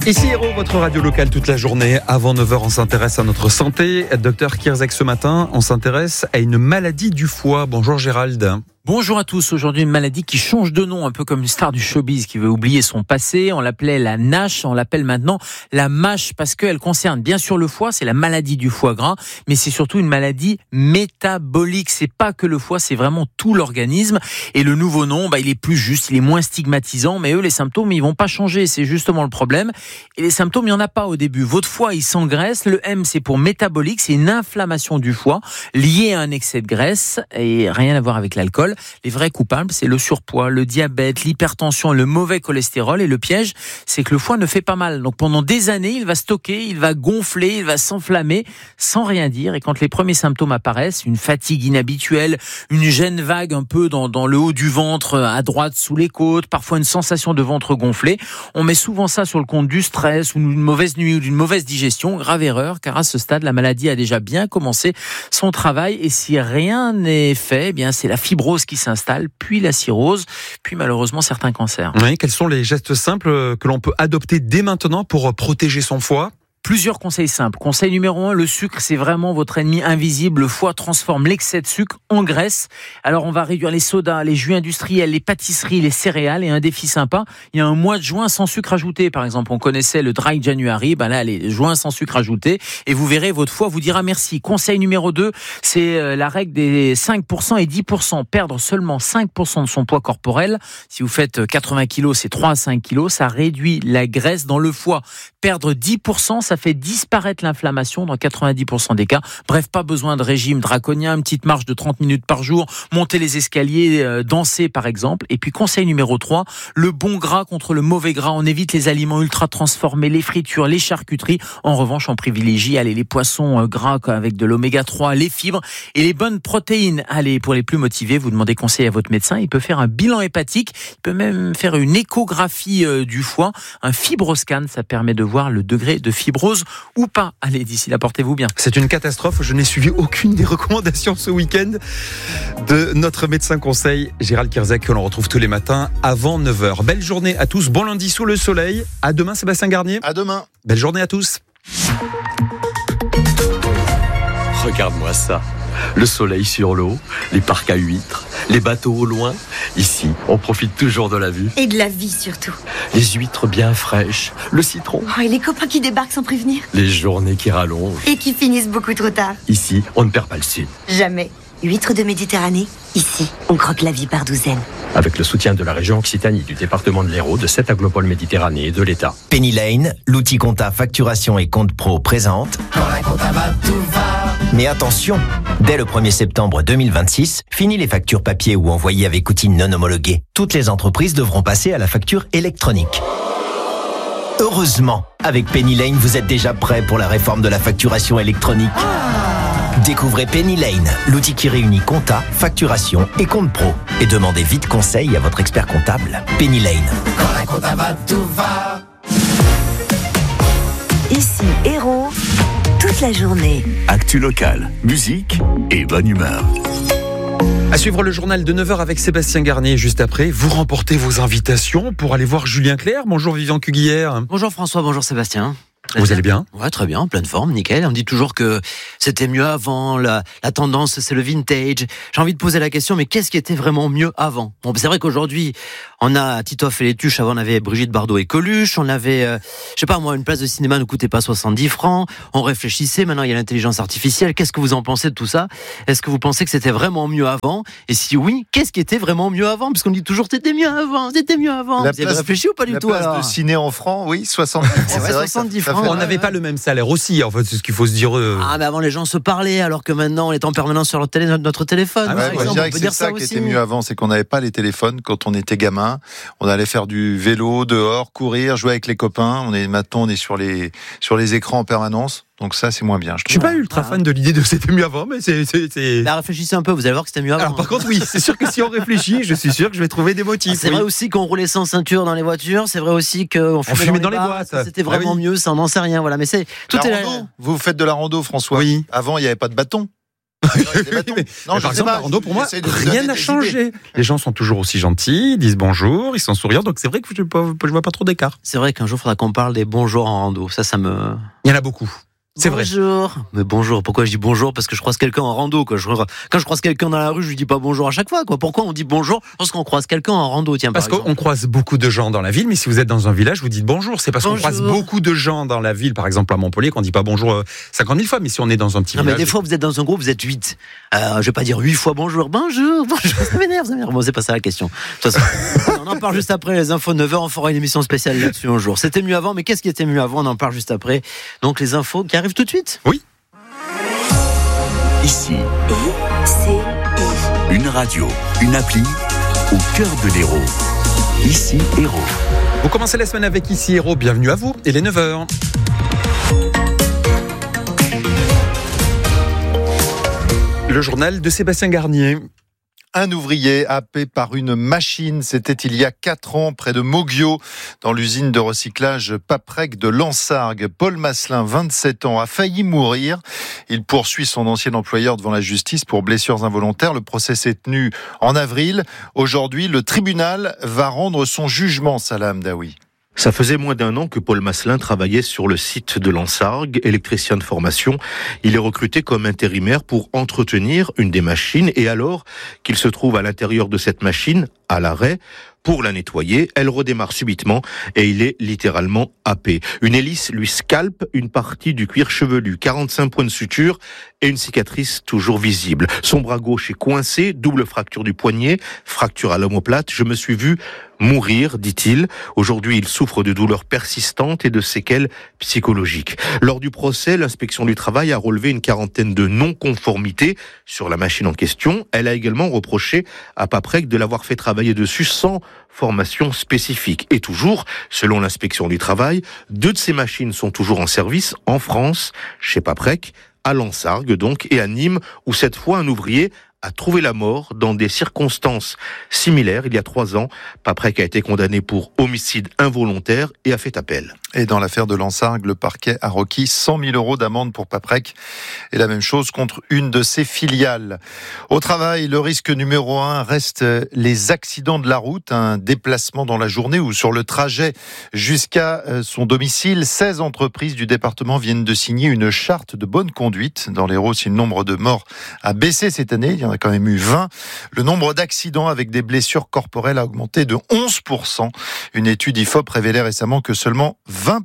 Ici Héros, votre radio locale toute la journée. Avant 9h, on s'intéresse à notre santé. Docteur Kierzek, ce matin, on s'intéresse à une maladie du foie. Bonjour Gérald. Bonjour à tous. Aujourd'hui, une maladie qui change de nom, un peu comme une star du showbiz qui veut oublier son passé. On l'appelait la NASH, on l'appelle maintenant la MASH parce qu'elle concerne bien sûr le foie, c'est la maladie du foie gras, mais c'est surtout une maladie métabolique. C'est pas que le foie, c'est vraiment tout l'organisme. Et le nouveau nom, il est plus juste, il est moins stigmatisant, mais eux, les symptômes, ils vont pas changer. C'est justement le problème. Et les symptômes, il y en a pas au début. Votre foie, il s'engraisse. Le M, c'est pour métabolique, c'est une inflammation du foie liée à un excès de graisse et rien à voir avec l'alcool. Les vrais coupables, c'est le surpoids, le diabète, l'hypertension, le mauvais cholestérol. Et le piège, c'est que le foie ne fait pas mal. Donc pendant des années, il va stocker, il va gonfler, il va s'enflammer sans rien dire. Et quand les premiers symptômes apparaissent, une fatigue inhabituelle, une gêne vague un peu dans le haut du ventre, à droite, sous les côtes, parfois une sensation de ventre gonflé, on met souvent ça sur le compte du stress ou d'une mauvaise nuit ou d'une mauvaise digestion. Grave erreur, car à ce stade, la maladie a déjà bien commencé son travail. Et si rien n'est fait, c'est la fibrose qui s'installe, puis la cirrhose, puis malheureusement certains cancers. Oui, quels sont les gestes simples que l'on peut adopter dès maintenant pour protéger son foie ? Plusieurs conseils simples. Conseil numéro 1, le sucre, c'est vraiment votre ennemi invisible. Le foie transforme l'excès de sucre en graisse. Alors, on va réduire les sodas, les jus industriels, les pâtisseries, les céréales. Et un défi sympa, il y a un mois de juin sans sucre ajouté. Par exemple, on connaissait le Dry January. Là, les juin sans sucre ajouté. Et vous verrez, votre foie vous dira merci. Conseil numéro 2, c'est la règle des 5% et 10%. Perdre seulement 5% de son poids corporel. Si vous faites 80 kilos, c'est 3 à 5 kilos. Ça réduit la graisse dans le foie. Perdre 10%, ça fait disparaître l'inflammation dans 90% des cas. Bref, pas besoin de régime draconien, une petite marche de 30 minutes par jour, monter les escaliers, danser par exemple. Et puis conseil numéro 3, le bon gras contre le mauvais gras. On évite les aliments ultra transformés, les fritures, les charcuteries. En revanche, on privilégie les poissons gras avec de l'oméga 3, les fibres et les bonnes protéines. Allez, pour les plus motivés, vous demandez conseil à votre médecin. Il peut faire un bilan hépatique, il peut même faire une échographie du foie, un fibroscan, ça permet de voir le degré de fibrose ou pas. Allez, d'ici là, portez-vous bien. C'est une catastrophe. Je n'ai suivi aucune des recommandations ce week-end de notre médecin conseil, Gérald Kierzek, que l'on retrouve tous les matins avant 9h. Belle journée à tous. Bon lundi sous le soleil. À demain, Sébastien Garnier. À demain. Belle journée à tous. Regarde-moi ça. Le soleil sur l'eau, les parcs à huîtres, les bateaux au loin. Ici, on profite toujours de la vue. Et de la vie surtout. Les huîtres bien fraîches, le citron. Et les copains qui débarquent sans prévenir. Les journées qui rallongent. Et qui finissent beaucoup trop tard. Ici, on ne perd pas le sud. Jamais. Huîtres de Méditerranée, ici, on croque la vie par douzaines. Avec le soutien de la région Occitanie, du département de l'Hérault, de 7 aglopoles Méditerranée et de l'État. Penny Lane, l'outil compta facturation et compte pro présente. Quand la compta va, tout va. Mais attention, dès le 1er septembre 2026, fini les factures papier ou envoyées avec outils non homologués. Toutes les entreprises devront passer à la facture électronique. Heureusement, avec Penny Lane, vous êtes déjà prêt pour la réforme de la facturation électronique. Découvrez Penny Lane, l'outil qui réunit compta, facturation et compte pro. Et demandez vite conseil à votre expert comptable. Penny Lane. Quand la compta va, tout va. Ici, Héros, toute la journée. Actu locale, musique et bonne humeur. À suivre le journal de 9h avec Sébastien Garnier. Juste après, vous remportez vos invitations pour aller voir Julien Clerc. Bonjour Vivian Cuguière. Bonjour François, bonjour Sébastien. Vous allez bien ? Ouais, très bien, en pleine forme, nickel. On dit toujours que c'était mieux avant, la tendance c'est le vintage. J'ai envie de poser la question, mais qu'est-ce qui était vraiment mieux avant ? Bon, c'est vrai qu'aujourd'hui, on a Titoff et les Tuches, avant on avait Brigitte Bardot et Coluche, on avait, une place de cinéma ne coûtait pas 70 francs, on réfléchissait, maintenant il y a l'intelligence artificielle. Qu'est-ce que vous en pensez de tout ça ? Est-ce que vous pensez que c'était vraiment mieux avant ? Et si oui, qu'est-ce qui était vraiment mieux avant ? Parce qu'on dit toujours c'était mieux avant. Vous avez réfléchi ou pas du tout ? La place de ciné en francs, oui, 70 francs. C'est vrai, 70 francs. On n'avait pas le même salaire aussi, en fait, c'est ce qu'il faut se dire. Mais avant les gens se parlaient, alors que maintenant on est en permanence sur notre téléphone. Je dirais que c'est ça qui était mieux avant, c'est qu'on n'avait pas les téléphones quand on était gamin. On allait faire du vélo dehors, courir, jouer avec les copains. Maintenant on est sur les écrans en permanence. Donc ça, c'est moins bien. Je suis pas ultra fan de l'idée de c'était mieux avant, mais c'est... réfléchissez un peu, vous allez voir que c'était mieux avant. Alors par contre, oui, c'est sûr que si on réfléchit, je suis sûr que je vais trouver des motifs. C'est vrai aussi qu'on roulait sans ceinture dans les voitures, c'est vrai aussi qu'on fumait dans les boîtes. C'était vraiment mieux, ça on n'en sait rien. Voilà, mais c'est tout Vous faites de la rando, François. Oui. Avant, il n'y avait pas de bâton. Par exemple, à Rando, pour moi, rien n'a changé. Les gens sont toujours aussi gentils, ils disent bonjour, ils sont souriants, donc c'est vrai que je vois pas trop d'écart. C'est vrai qu'un jour, il faudra qu'on parle des bonjours en rando. Ça me... Il y en a beaucoup. C'est vrai. Bonjour. Mais bonjour. Pourquoi je dis bonjour? Parce que je croise quelqu'un en rando, quoi. Quand je croise quelqu'un dans la rue, je lui dis pas bonjour à chaque fois, quoi. Pourquoi on dit bonjour lorsqu'on croise quelqu'un en rando? Tiens, parce qu'on croise beaucoup de gens dans la ville, mais si vous êtes dans un village, vous dites bonjour. C'est parce qu'on croise beaucoup de gens dans la ville, par exemple à Montpellier, qu'on dit pas bonjour 50 000 fois. Mais si on est dans un petit village. Mais des fois, vous êtes dans un groupe, vous êtes 8. Je vais pas dire 8 fois bonjour. Bonjour. Ça m'énerve. Bon, c'est pas ça la question. De toute façon, on en parle juste après les infos 9h. On fera une émission spéciale là-dessus un jour. C'était mieux avant, mais qu'est-ce qui était mieux avant? On en parle juste après. Donc les infos qui arrivent tout de suite. Oui. Ici, une radio, une appli au cœur de l'Hérault. Ici, Hérault. Vous commencez la semaine avec Ici Hérault. Bienvenue à vous. Il est 9h. Le journal de Sébastien Garnier. Un ouvrier happé par une machine, c'était il y a 4 ans près de Moguio, dans l'usine de recyclage Paprec de Lansargues. Paul Masselin, 27 ans, a failli mourir. Il poursuit son ancien employeur devant la justice pour blessures involontaires. Le procès s'est tenu en avril. Aujourd'hui, le tribunal va rendre son jugement, Salah Hamdaoui. Ça faisait moins d'1 an que Paul Masselin travaillait sur le site de Lansargues, électricien de formation. Il est recruté comme intérimaire pour entretenir une des machines et alors qu'il se trouve à l'intérieur de cette machine, à l'arrêt, pour la nettoyer, elle redémarre subitement et il est littéralement happé. Une hélice lui scalpe une partie du cuir chevelu, 45 points de suture et une cicatrice toujours visible. Son bras gauche est coincé, double fracture du poignet, fracture à l'omoplate. Je me suis vu mourir, dit-il. Aujourd'hui, il souffre de douleurs persistantes et de séquelles psychologiques. Lors du procès, l'inspection du travail a relevé une quarantaine de non-conformités sur la machine en question. Elle a également reproché à Paprec de l'avoir fait travailler dessus sans formation spécifique. Et toujours, selon l'inspection du travail, 2 de ces machines sont toujours en service en France, chez Paprec, à Lansargues donc, et à Nîmes, où cette fois un ouvrier a trouvé la mort dans des circonstances similaires. Il y a 3 ans, Paprec a été condamné pour homicide involontaire et a fait appel. Et dans l'affaire de Lansargues, le parquet a requis 100 000 € d'amende pour Paprec et la même chose contre une de ses filiales. Au travail, le risque numéro 1 reste les accidents de la route, un déplacement dans la journée ou sur le trajet jusqu'à son domicile. 16 entreprises du département viennent de signer une charte de bonne conduite. Dans l'Hérault, si le nombre de morts a baissé cette année, il y en a quand même eu 20. Le nombre d'accidents avec des blessures corporelles a augmenté de 11%. Une étude IFOP révélait récemment que seulement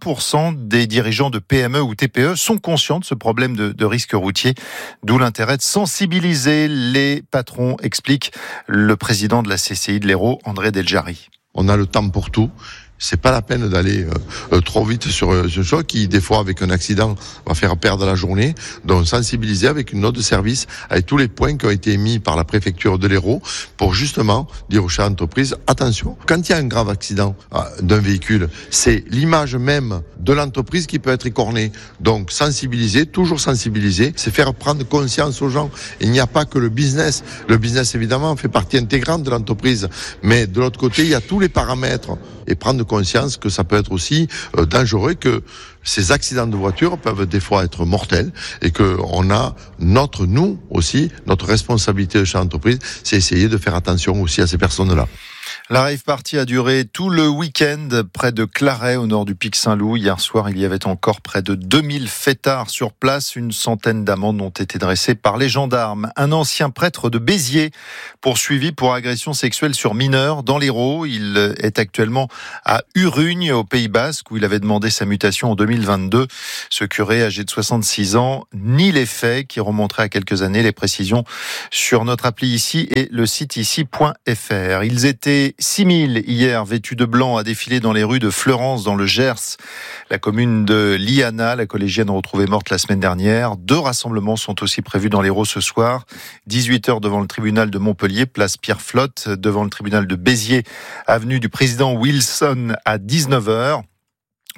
20% des dirigeants de PME ou TPE sont conscients de ce problème de risque routier, d'où l'intérêt de sensibiliser les patrons, explique le président de la CCI de l'Hérault, André Deljari. On a le temps pour tout. C'est pas la peine d'aller trop vite sur ce choc qui, des fois, avec un accident, va faire perdre la journée. Donc, sensibiliser avec une note de service, avec tous les points qui ont été émis par la préfecture de l'Hérault, pour justement dire aux chefs d'entreprise, attention, quand il y a un grave accident d'un véhicule, c'est l'image même de l'entreprise qui peut être écornée. Donc, sensibiliser, toujours sensibiliser, c'est faire prendre conscience aux gens. Il n'y a pas que le business. Le business, évidemment, fait partie intégrante de l'entreprise. Mais de l'autre côté, il y a tous les paramètres. Et prendre conscience que ça peut être aussi dangereux, que ces accidents de voiture peuvent des fois être mortels et que on a nous aussi, notre responsabilité de chef d'entreprise, c'est essayer de faire attention aussi à ces personnes-là. La rave party a duré tout le week-end près de Claret, au nord du Pic Saint-Loup. Hier soir, il y avait encore près de 2000 fêtards sur place. Une centaine d'amendes ont été dressées par les gendarmes. Un ancien prêtre de Béziers, poursuivi pour agression sexuelle sur mineurs dans l'Hérault. Il est actuellement à Urugne, au Pays Basque, où il avait demandé sa mutation en 2022. Ce curé, âgé de 66 ans, nie les faits qui remonteraient à quelques années. Les précisions sur notre appli ici et le site ici.fr. Ils étaient 6000 hier, vêtus de blanc, à défiler dans les rues de Fleurance, dans le Gers. La commune de Liana, la collégienne retrouvée morte la semaine dernière. 2 rassemblements sont aussi prévus dans l'Hérault ce soir. 18h devant le tribunal de Montpellier, place Pierre-Flotte. Devant le tribunal de Béziers, avenue du président Wilson à 19h.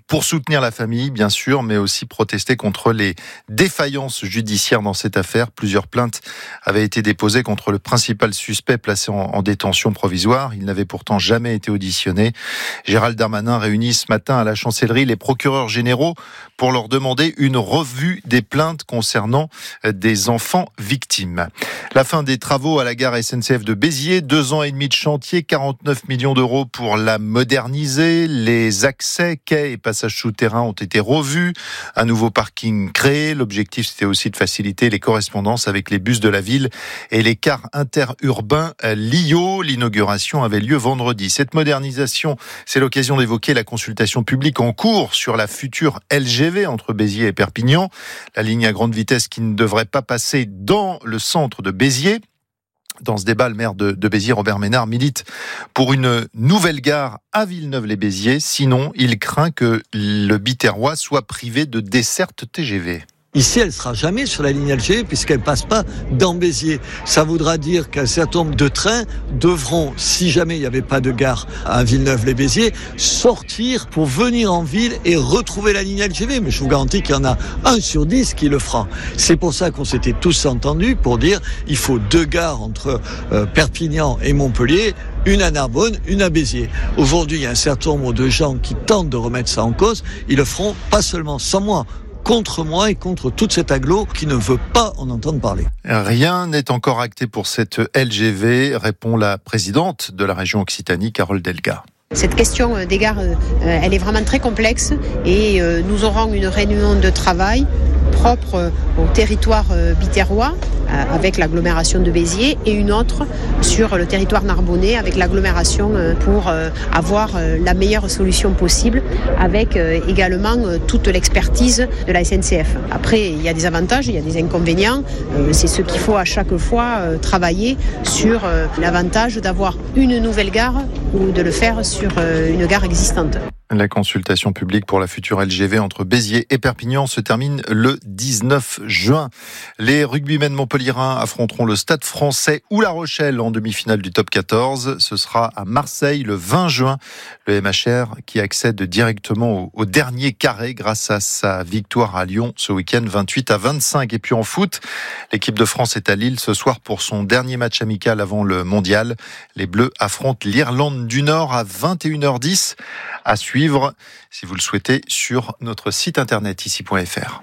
pour soutenir la famille, bien sûr, mais aussi protester contre les défaillances judiciaires dans cette affaire. Plusieurs plaintes avaient été déposées contre le principal suspect placé en détention provisoire. Il n'avait pourtant jamais été auditionné. Gérald Darmanin réunit ce matin à la chancellerie les procureurs généraux pour leur demander une revue des plaintes concernant des enfants victimes. La fin des travaux à la gare SNCF de Béziers, 2 ans et demi de chantier, 49 millions d'euros pour la moderniser. Les accès, quais et passages souterrains ont été revus. Un nouveau parking créé. L'objectif, c'était aussi de faciliter les correspondances avec les bus de la ville et les cars interurbains LIO. L'inauguration avait lieu vendredi. Cette modernisation, c'est l'occasion d'évoquer la consultation publique en cours sur la future LGV entre Béziers et Perpignan. La ligne à grande vitesse qui ne devrait pas passer dans le centre de Béziers. Dans ce débat, le maire de Béziers, Robert Ménard, milite pour une nouvelle gare à Villeneuve-les-Béziers. Sinon, il craint que le Biterrois soit privé de desserte TGV. Ici, elle sera jamais sur la ligne LGV puisqu'elle passe pas dans Béziers. Ça voudra dire qu'un certain nombre de trains devront, si jamais il n'y avait pas de gare à Villeneuve-les-Béziers, sortir pour venir en ville et retrouver la ligne LGV. Mais je vous garantis qu'il y en a 1 sur 10 qui le fera. C'est pour ça qu'on s'était tous entendus pour dire il faut 2 gares entre Perpignan et Montpellier. Une à Narbonne, une à Béziers. Aujourd'hui, il y a un certain nombre de gens qui tentent de remettre ça en cause. Ils le feront pas seulement sans moi, contre moi et contre toute cette agglo qui ne veut pas en entendre parler. Rien n'est encore acté pour cette LGV, répond la présidente de la région Occitanie, Carole Delga. Cette question des gares, elle est vraiment très complexe et nous aurons une réunion de travail propre au territoire biterrois avec l'agglomération de Béziers et une autre sur le territoire narbonnais avec l'agglomération pour avoir la meilleure solution possible avec également toute l'expertise de la SNCF. Après, il y a des avantages, il y a des inconvénients. C'est ce qu'il faut à chaque fois travailler sur l'avantage d'avoir une nouvelle gare ou de le faire sur une gare existante. La consultation publique pour la future LGV entre Béziers et Perpignan se termine le 19 juin. Les rugbymen montpelliérains affronteront le Stade Français ou La Rochelle en demi-finale du top 14. Ce sera à Marseille le 20 juin. Le MHR qui accède directement au dernier carré grâce à sa victoire à Lyon ce week-end 28-25. Et puis en foot, l'équipe de France est à Lille ce soir pour son dernier match amical avant le mondial. Les Bleus affrontent l'Irlande du Nord à 21h10. À suivre, si vous le souhaitez, sur notre site internet ici.fr.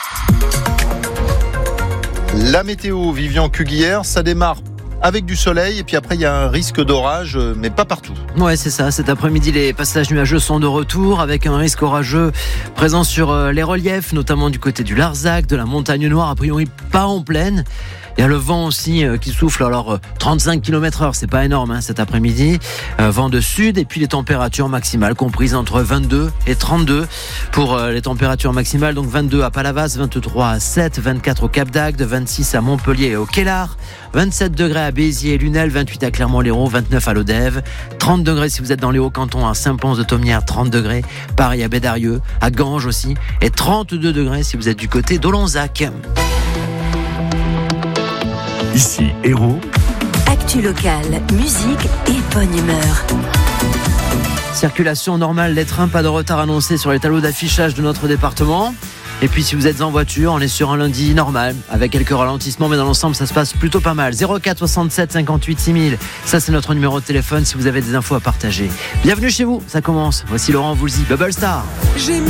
La météo, Vivian Cuguière, ça démarre avec du soleil et puis après il y a un risque d'orage, mais pas partout. Ouais, c'est ça. Cet après-midi, les passages nuageux sont de retour avec un risque orageux présent sur les reliefs, notamment du côté du Larzac, de la Montagne Noire, a priori pas en plaine. Il y a le vent aussi qui souffle, alors 35 km/h, c'est pas énorme cet après-midi. Vent de sud et puis les températures maximales comprises entre 22 et 32 pour les températures maximales. Donc 22 à Palavas, 23 à Sète, 24 au Cap d'Agde, 26 à Montpellier et au Kellar, 27 degrés à Béziers et Lunel, 28 à Clermont-Lérault, 29 à Lodève, 30 degrés si vous êtes dans les Hauts-Cantons à Saint-Pons-de-Thomières, 30 degrés, pareil à Bédarieux, à Ganges aussi, et 32 degrés si vous êtes du côté d'Olonzac. Ici, Hérault. Actu locale, musique et bonne humeur. Circulation normale des trains, pas de retard annoncé sur les tableaux d'affichage de notre département. Et puis si vous êtes en voiture, on est sur un lundi normal, avec quelques ralentissements, mais dans l'ensemble ça se passe plutôt pas mal. 04 67 58 6000, ça c'est notre numéro de téléphone si vous avez des infos à partager. Bienvenue chez vous, ça commence. Voici Laurent Voulzy, Bubble Star. J'ai